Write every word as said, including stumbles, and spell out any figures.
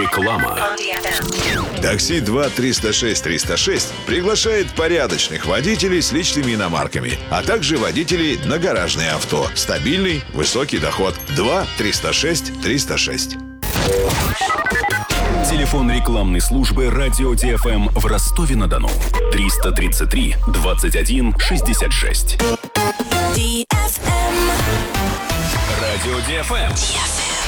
Реклама. Такси два триста шесть триста шесть приглашает порядочных водителей с личными иномарками, а также водителей на гаражные авто. Стабильный, высокий доход. два триста шесть триста шесть. Телефон рекламной службы «Радио Ди Эф Эм» в Ростове-на-Дону. триста тридцать три двадцать один шестьдесят шесть. Ди Эф Эм. Радио Ди Эф Эм.